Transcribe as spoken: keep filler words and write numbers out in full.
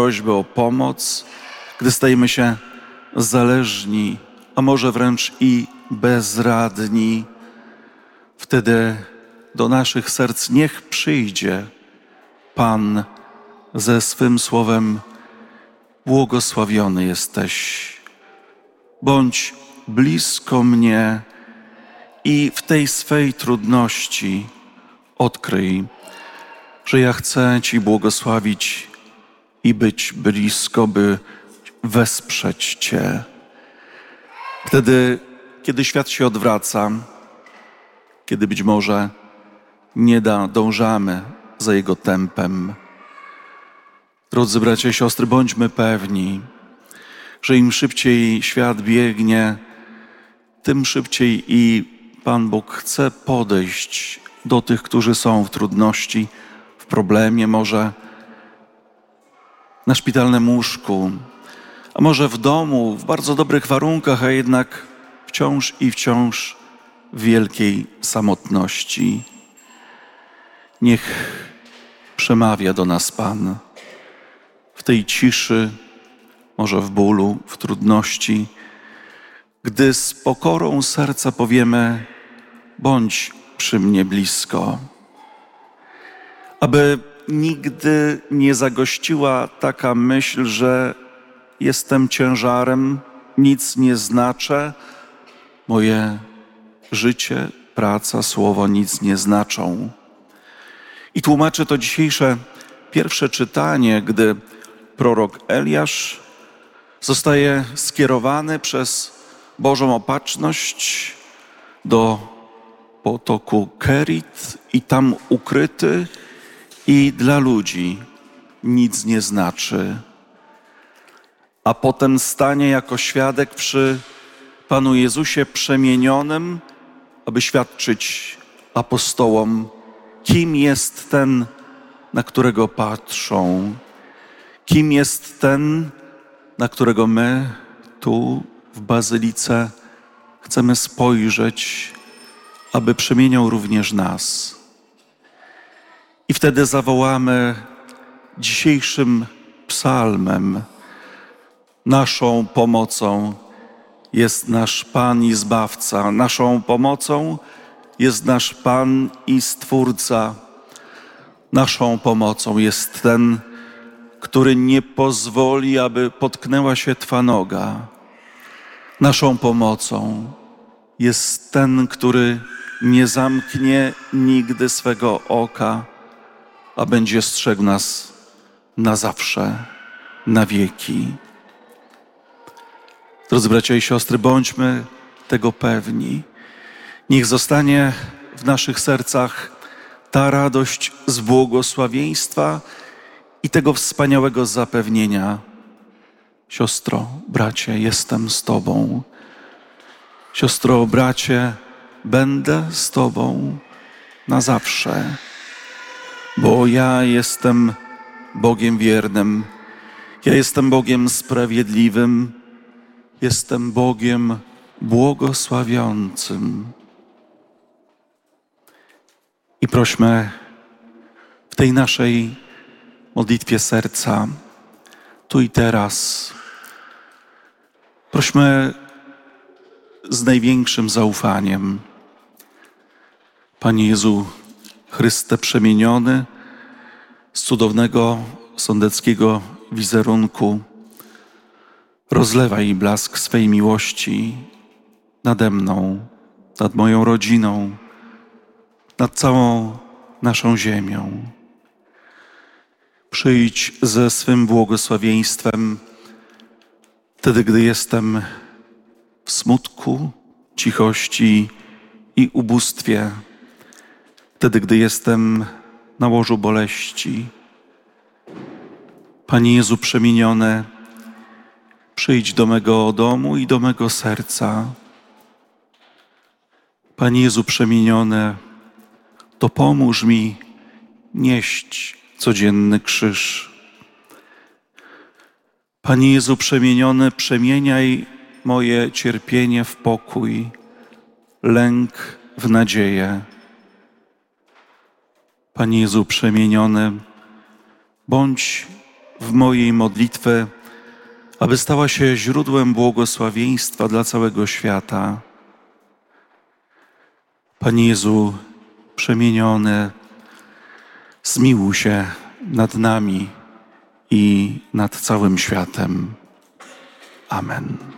prośby o pomoc, gdy stajemy się zależni, a może wręcz i bezradni, wtedy do naszych serc niech przyjdzie Pan ze swym słowem: błogosławiony jesteś. Bądź blisko mnie i w tej swej trudności odkryj, że ja chcę Ci błogosławić i być blisko, by wesprzeć Cię. Wtedy, kiedy świat się odwraca, kiedy być może nie nadążamy za jego tempem. Drodzy bracia i siostry, bądźmy pewni, że im szybciej świat biegnie, tym szybciej i Pan Bóg chce podejść do tych, którzy są w trudności, w problemie, może na szpitalnym łóżku, a może w domu, w bardzo dobrych warunkach, a jednak wciąż i wciąż w wielkiej samotności. Niech przemawia do nas Pan w tej ciszy, może w bólu, w trudności, gdy z pokorą serca powiemy: bądź przy mnie blisko. Aby nigdy nie zagościła taka myśl, że jestem ciężarem, nic nie znaczę, moje życie, praca, słowo nic nie znaczą. I tłumaczy to dzisiejsze pierwsze czytanie, gdy prorok Eliasz zostaje skierowany przez Bożą opatrzność do potoku Kerit i tam ukryty i dla ludzi nic nie znaczy. A potem stanie jako świadek przy Panu Jezusie przemienionym, aby świadczyć apostołom, kim jest ten, na którego patrzą, kim jest ten, na którego my tu w Bazylice chcemy spojrzeć, aby przemieniał również nas. I wtedy zawołamy dzisiejszym psalmem: naszą pomocą jest nasz Pan i Zbawca, naszą pomocą jest nasz Pan i Stwórca. Naszą pomocą jest ten, który nie pozwoli, aby potknęła się Twa noga. Naszą pomocą jest ten, który nie zamknie nigdy swego oka, a będzie strzegł nas na zawsze, na wieki. Drodzy bracia i siostry, bądźmy tego pewni. Niech zostanie w naszych sercach ta radość z błogosławieństwa i tego wspaniałego zapewnienia: siostro, bracie, jestem z Tobą. Siostro, bracie, będę z Tobą na zawsze, bo ja jestem Bogiem wiernym, ja jestem Bogiem sprawiedliwym, jestem Bogiem błogosławiącym. I prośmy w tej naszej modlitwie serca, tu i teraz, prośmy z największym zaufaniem: Panie Jezu Chryste przemieniony z cudownego sądeckiego wizerunku, rozlewaj blask swej miłości nade mną, nad moją rodziną, nad całą naszą ziemią. Przyjdź ze swym błogosławieństwem wtedy, gdy jestem w smutku, cichości i ubóstwie, wtedy, gdy jestem na łożu boleści. Panie Jezu przemieniony, przyjdź do mego domu i do mego serca. Panie Jezu przemieniony, to pomóż mi nieść codzienny krzyż. Panie Jezu przemieniony, przemieniaj moje cierpienie w pokój, lęk w nadzieję. Panie Jezu przemieniony, bądź w mojej modlitwie, aby stała się źródłem błogosławieństwa dla całego świata. Panie Jezu, przemieniony, zmiłuj się nad nami i nad całym światem. Amen.